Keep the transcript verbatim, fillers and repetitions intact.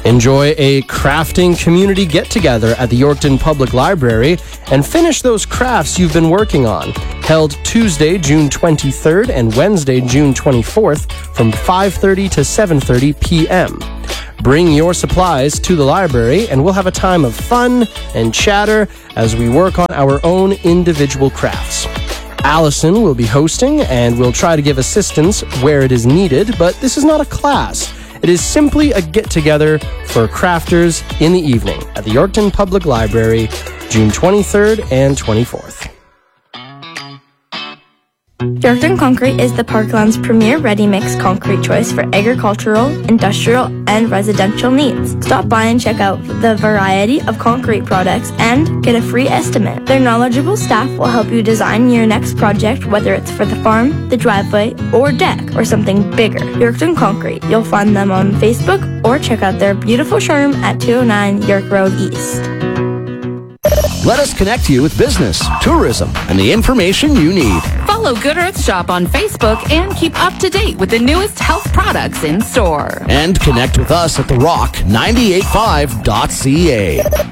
Enjoy a crafting community get-together at the Yorkton Public Library and finish those crafts you've been working on. Held Tuesday, June twenty-third and Wednesday, June twenty-fourth from five thirty to seven thirty p.m. Bring your supplies to the library and we'll have a time of fun and chatter as we work on our own individual crafts. Allison will be hosting and will try to give assistance where it is needed, but this is not a class. It is simply a get-together for crafters in the evening at the Yorkton Public Library, June twenty-third and twenty-fourth. Yorkton Concrete is the Parkland's premier ready-mix concrete choice for agricultural, industrial, and residential needs. Stop by and check out the variety of concrete products and get a free estimate. Their knowledgeable staff will help you design your next project, whether it's for the farm, the driveway, or deck, or something bigger. Yorkton Concrete. You'll find them on Facebook or check out their beautiful showroom at two oh nine York Road East. Let us connect you with business, tourism, and the information you need. Follow Good Earth Shop on Facebook and keep up to date with the newest health products in store. And connect with us at the rock nine eight five dot c a.